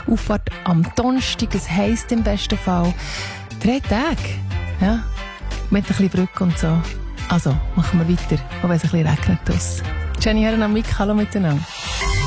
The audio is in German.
Auffahrt am Donnerstag, es heisst im besten Fall 3 Tage. Ja, mit ein bisschen Brücke und so. Also, machen wir weiter, auch wenn es ein bisschen regnet. Jenny Herren am Mic, hallo miteinander.